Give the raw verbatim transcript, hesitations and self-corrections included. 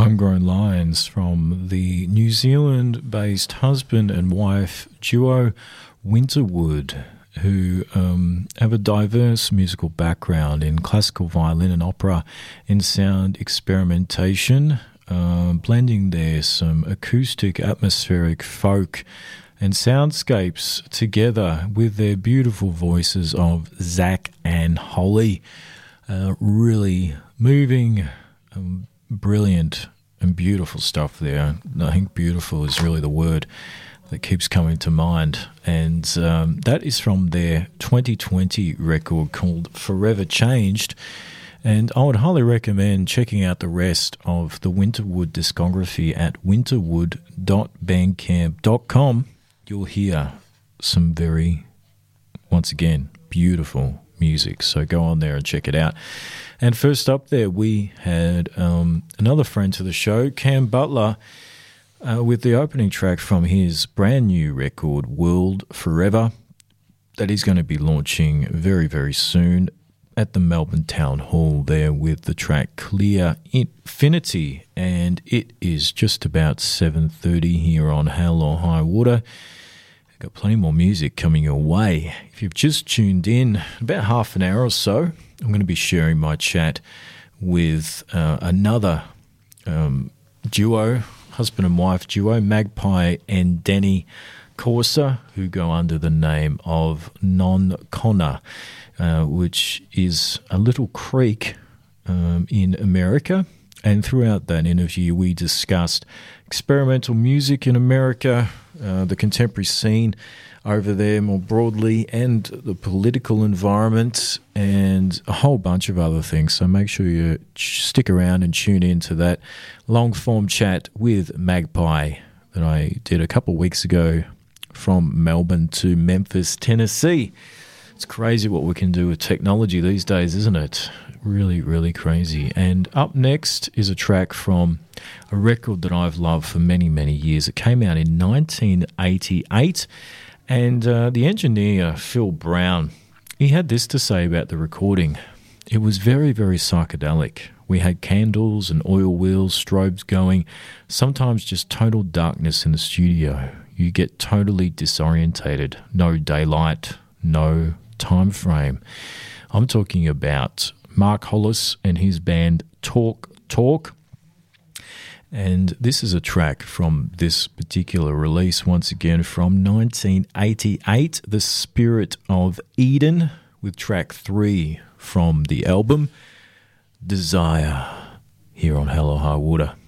Homegrown Lions from the New Zealand-based husband and wife duo Winterwood, who um, have a diverse musical background in classical violin and opera, in sound experimentation, uh, blending there some acoustic, atmospheric folk and soundscapes together with their beautiful voices of Zach and Holly. Uh, really moving, um, brilliant and beautiful stuff there. I think beautiful is really the word that keeps coming to mind. And um, that is from their twenty twenty record called Forever Changed. And I would highly recommend checking out the rest of the Winterwood discography at winterwood dot bandcamp dot com. You'll hear some very, once again, beautiful music. So go on there and check it out. And first up there, we had um, another friend to the show, Cam Butler, uh, with the opening track from his brand new record, World Forever, that he's going to be launching very, very soon at the Melbourne Town Hall there with the track Clear Infinity. And it is just about seven thirty here on Hell or High Water. Got plenty more music coming your way. If you've just tuned in, about half an hour or so, I'm going to be sharing my chat with uh, another um, duo, husband and wife duo, Magpie and Danny Corsa, who go under the name of Non Connor, uh, which is a little creek um, in America. And throughout that interview, we discussed experimental music in America, uh, the contemporary scene over there more broadly, and the political environment, and a whole bunch of other things. So make sure you stick around and tune in to that long-form chat with Magpie that I did a couple of weeks ago from Melbourne to Memphis, Tennessee. It's crazy what we can do with technology these days, isn't it? Really, really crazy. And up next is a track from a record that I've loved for many, many years. It came out in nineteen eighty-eight, and uh, the engineer, Phil Brown, he had this to say about the recording. It was very, very psychedelic. We had candles and oil wheels, strobes going, sometimes just total darkness in the studio. You get totally disorientated. No daylight, no time frame. I'm talking about Mark Hollis and his band Talk Talk. And this is a track from this particular release, once again from nineteen eighty-eight, The Spirit of Eden, with track three from the album Desire, here on Hell or High Water.